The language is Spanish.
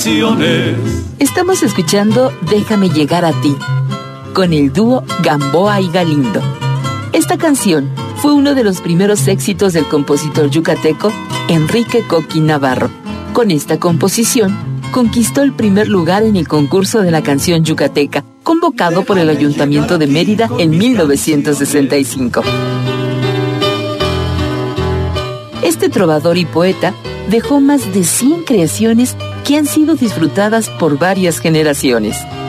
Estamos escuchando Déjame llegar a ti, con el dúo Gamboa y Galindo. Esta canción fue uno de los primeros éxitos del compositor yucateco Enrique Coqui Navarro. Con esta composición, conquistó el primer lugar en el concurso de la canción yucateca, convocado por el Ayuntamiento de Mérida en 1965. Este trovador y poeta dejó más de 100 creaciones que han sido disfrutadas por varias generaciones.